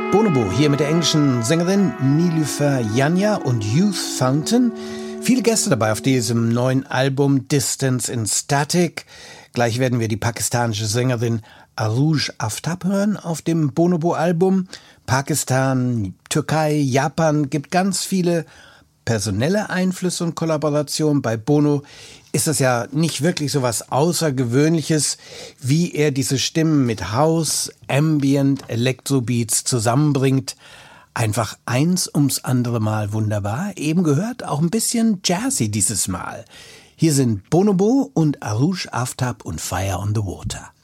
Bonobo hier mit der englischen Sängerin Nilüfer Yanya und Youth Fountain. Viele Gäste dabei auf diesem neuen Album Distance in Static. Gleich werden wir die pakistanische Sängerin Arooj Aftab hören auf dem Bonobo-Album. Pakistan, Türkei, Japan gibt ganz viele personelle Einflüsse und Kollaborationen. Bei Bono ist das ja nicht wirklich so was Außergewöhnliches, wie er diese Stimmen mit House, Ambient, Electrobeats zusammenbringt. Einfach eins ums andere Mal wunderbar. Eben gehört auch ein bisschen Jazzy dieses Mal. Hier sind Bonobo und Arooj Aftab und Fire on the Water.